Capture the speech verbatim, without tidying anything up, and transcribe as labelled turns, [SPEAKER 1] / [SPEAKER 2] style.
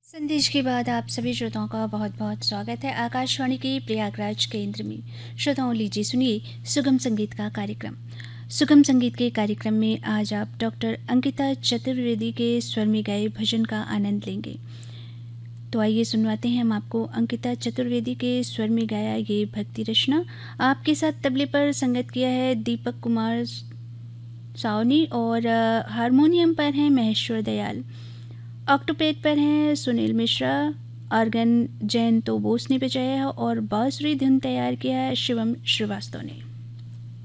[SPEAKER 1] संदेश के बाद आप सभी श्रोताओं का बहुत बहुत स्वागत है आकाशवाणी के प्रयागराज केंद्र में। श्रोताओं, लीजिए सुनिए सुगम संगीत का कार्यक्रम। सुगम संगीत के कार्यक्रम में आज आप डॉक्टर अंकिता चतुर्वेदी के स्वर में गाए भजन का आनंद लेंगे। तो आइए सुनवाते हैं हम आपको अंकिता चतुर्वेदी के स्वर में गाया ये भक्ति रचना। आपके साथ तबले पर संगत किया है दीपक कुमार सावनी और हारमोनियम पर हैं महेश्वर दयाल। ऑक्टोपेड पर हैं सुनील मिश्रा। ऑर्गन जैन तो बोस ने बजाया है और बांसुरी धुन तैयार किया है शिवम श्रीवास्तव ने।